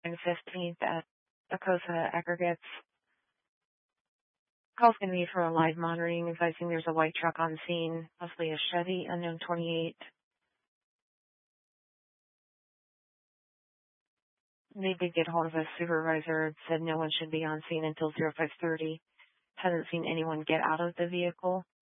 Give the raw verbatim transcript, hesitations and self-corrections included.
fifteenth at Acosa Aggregates. Call's going to be for a live monitoring, advising there's a white truck on scene, possibly a Chevy, unknown twenty-eight. They did get hold of a supervisor, said no one should be on scene until oh five thirty. Hasn't seen anyone get out of the vehicle.